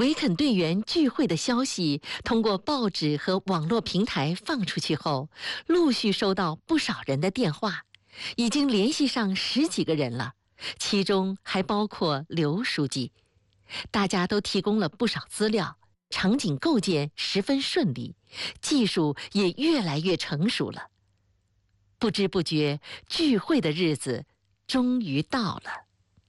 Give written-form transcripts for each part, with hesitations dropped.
维肯队员聚会的消息通过报纸和网络平台放出去后，陆续收到不少人的电话，已经联系上10几个人了，其中还包括刘书记。大家都提供了不少资料，场景构建十分顺利，技术也越来越成熟了。不知不觉，聚会的日子终于到了。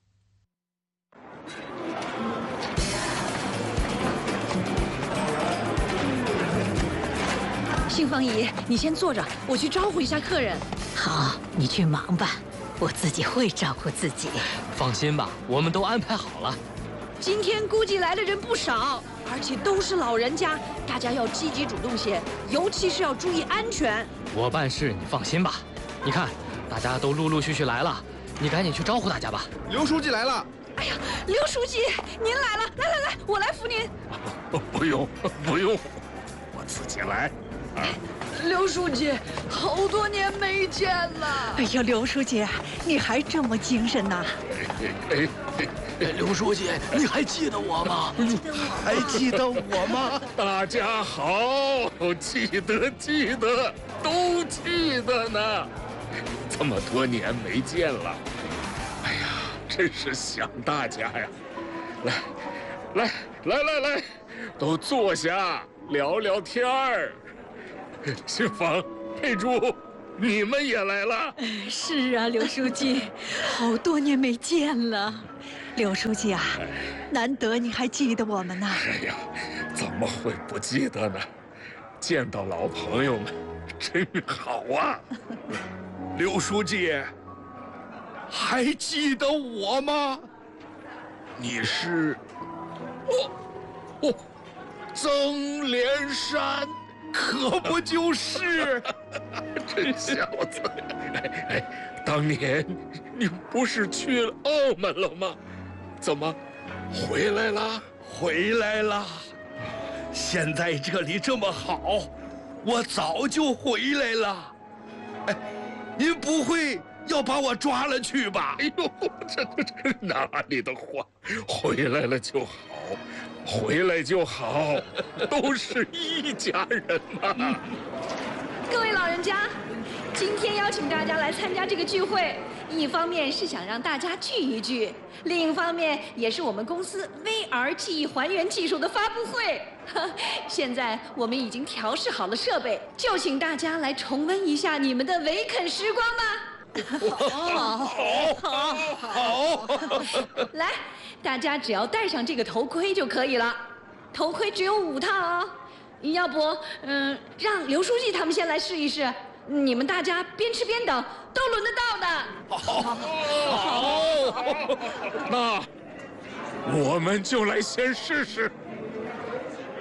杏芳姨，你先坐着，我去招呼一下客人。 好，你去忙吧，我自己会照顾自己。 放心吧，我们都安排好了。 今天估计来的人不少，而且都是老人家，大家要积极主动些，尤其是要注意安全。 我办事，你放心吧。你看，大家都陆陆续续来了，你赶紧去招呼大家吧。 刘书记来了。 哎呀，刘书记，您来了，来，我来扶您。 不用，我自己来。 刘书记，好多年没见了。 哎呀，刘书记，你还这么精神呐！ 刘书记，你还记得我吗？ 还记得我吗？大家好，记得，都记得呢。这么多年没见了，哎呀，真是想大家呀！来，都坐下聊聊天儿。杏芳、佩珠，你们也来了。 是啊，刘书记，好多年没见了。刘书记啊，难得你还记得我们呢。 哎呀，怎么会不记得呢？见到老朋友们，真好啊！ 刘书记，还记得我吗？ 你是，曾连山。 可不就是？ 这小子，当年你不是去了澳门了吗？怎么回来了？ 回来了。现在这里这么好，我早就回来了。哎，您不会要把我抓了去吧？ 哎呦，这哪里的话，回来了就好。回来就好，都是一家人嘛。 各位老人家，今天邀请大家来参加这个聚会，一方面是想让大家聚一聚，另一方面也是我们公司 VR 记忆还原技术的发布会。现在我们已经调试好了设备，就请大家来重温一下你们的维肯时光吧。 好， 来，大家只要戴上这个头盔就可以了。头盔只有5套哦，要不，让刘书记他们先来试一试。你们大家边吃边等，都轮得到的。 好，那我们就来先试试。